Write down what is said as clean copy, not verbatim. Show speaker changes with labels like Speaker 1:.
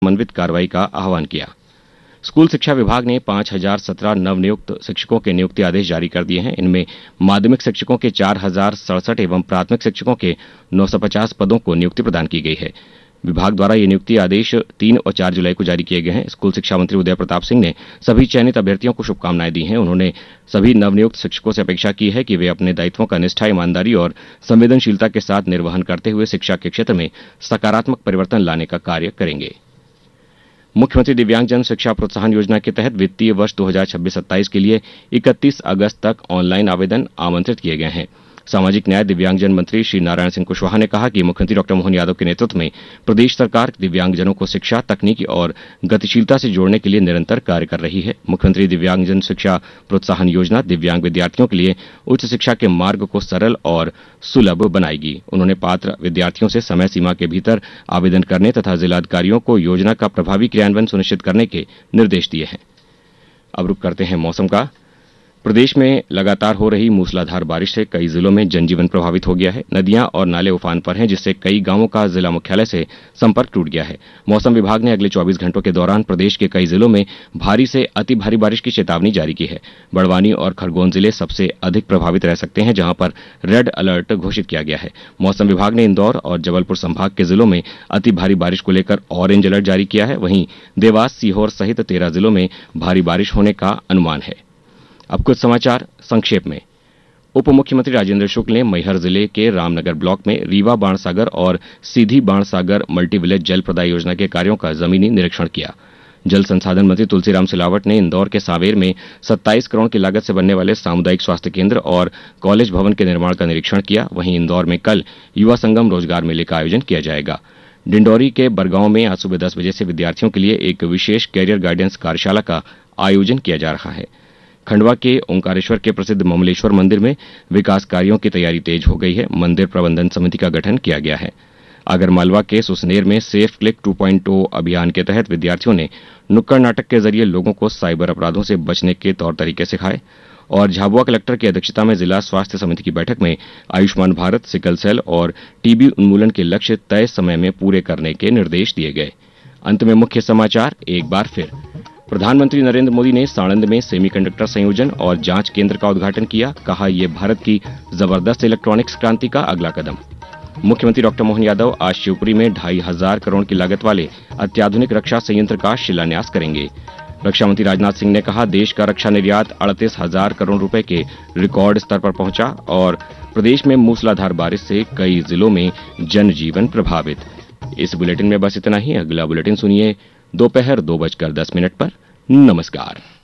Speaker 1: समन्वित कार्रवाई का आह्वान किया। स्कूल शिक्षा विभाग ने 5017 नवनियुक्त शिक्षकों के नियुक्ति आदेश जारी कर दिए हैं। इनमें माध्यमिक शिक्षकों के 4067 एवं प्राथमिक शिक्षकों के 950 पदों को नियुक्ति प्रदान की गई है। विभाग द्वारा ये नियुक्ति आदेश 3 और 4 जुलाई को जारी किए गए हैं। स्कूल शिक्षा मंत्री उदय प्रताप सिंह ने सभी चयनित अभ्यर्थियों को शुभकामनाएं दी हैं। उन्होंने सभी नवनियुक्त शिक्षकों से अपेक्षा की है कि वे अपने दायित्वों का निष्ठा, ईमानदारी और संवेदनशीलता के साथ निर्वहन करते हुए शिक्षा के क्षेत्र में सकारात्मक परिवर्तन लाने का कार्य करेंगे। मुख्यमंत्री दिव्यांगजन शिक्षा प्रोत्साहन योजना के तहत वित्तीय वर्ष 2026-27 के लिए 31 अगस्त तक ऑनलाइन आवेदन आमंत्रित किए गए हैं। सामाजिक न्याय दिव्यांगजन मंत्री श्री नारायण सिंह कुशवाहा ने कहा कि मुख्यमंत्री डॉक्टर मोहन यादव के नेतृत्व में प्रदेश सरकार दिव्यांगजनों को शिक्षा, तकनीकी और गतिशीलता से जोड़ने के लिए निरंतर कार्य कर रही है। मुख्यमंत्री दिव्यांगजन शिक्षा प्रोत्साहन योजना दिव्यांग विद्यार्थियों के लिए उच्च शिक्षा के मार्ग को सरल और सुलभ बनाएगी। उन्होंने पात्र विद्यार्थियों से समय सीमा के भीतर आवेदन करने तथा जिलाधिकारियों को योजना का प्रभावी क्रियान्वयन सुनिश्चित करने के निर्देश दिए हैं। अब रुक करते हैं मौसम का। प्रदेश में लगातार हो रही मूसलाधार बारिश से कई जिलों में जनजीवन प्रभावित हो गया है। नदियां और नाले उफान पर हैं, जिससे कई गांवों का जिला मुख्यालय से संपर्क टूट गया है। मौसम विभाग ने अगले 24 घंटों के दौरान प्रदेश के कई जिलों में भारी से अति भारी बारिश की चेतावनी जारी की है। बड़वानी और खरगोन जिले सबसे अधिक प्रभावित रह सकते हैं, जहां पर रेड अलर्ट घोषित किया गया है। मौसम विभाग ने इंदौर और जबलपुर संभाग के जिलों में अति भारी बारिश को लेकर ऑरेंज अलर्ट जारी किया है। वहीं देवास, सीहोर सहित 13 जिलों में भारी बारिश होने का अनुमान है। अब कुछ समाचार संक्षेप में। उप मुख्यमंत्री राजेंद्र शुक्ल ने मैहर जिले के रामनगर ब्लॉक में रीवा बाणसागर और सीधी बाणसागर मल्टी विलेज जल प्रदाय योजना के कार्यों का जमीनी निरीक्षण किया। जल संसाधन मंत्री तुलसीराम सिलावट ने इंदौर के सांवेर में 27 करोड़ की लागत से बनने वाले सामुदायिक स्वास्थ्य केंद्र और कॉलेज भवन के निर्माण का निरीक्षण किया। वहीं इंदौर में कल युवा संगम रोजगार मेले का आयोजन किया जाएगा। डिंडौरी के बरगांव में आज सुबह 10 बजे से विद्यार्थियों के लिए एक विशेष कैरियर गाइडेंस कार्यशाला का आयोजन किया जा रहा है। खंडवा के ओंकारेश्वर के प्रसिद्ध ममलेश्वर मंदिर में विकास कार्यों की तैयारी तेज हो गई है। मंदिर प्रबंधन समिति का गठन किया गया है। आगरमालवा के सुसनेर में सेफ क्लिक 2.0 अभियान के तहत विद्यार्थियों ने नुक्कड़ नाटक के जरिए लोगों को साइबर अपराधों से बचने के तौर तरीके सिखाए। और झाबुआ कलेक्टर की अध्यक्षता में जिला स्वास्थ्य समिति की बैठक में आयुष्मान भारत, सिकल सेल और टीबी उन्मूलन के लक्ष्य तय समय में पूरे करने के निर्देश दिए गए। अंत में मुख्य समाचार एक बार फिर। प्रधानमंत्री नरेंद्र मोदी ने साणंद में सेमीकंडक्टर संयोजन और जांच केंद्र का उद्घाटन किया। कहा, यह भारत की जबरदस्त इलेक्ट्रॉनिक्स क्रांति का अगला कदम। मुख्यमंत्री डॉक्टर मोहन यादव आज शिवपुरी में 2500 करोड़ की लागत वाले अत्याधुनिक रक्षा संयंत्र का शिलान्यास करेंगे। रक्षा मंत्री राजनाथ सिंह ने कहा, देश का रक्षा निर्यात 38,000 करोड़ रुपए के रिकॉर्ड स्तर पर पहुंचा। और प्रदेश में मूसलाधार बारिश से कई जिलों में जनजीवन प्रभावित। इस बुलेटिन में बस इतना ही। अगला बुलेटिन सुनिए दोपहर 2:10 पर। नमस्कार।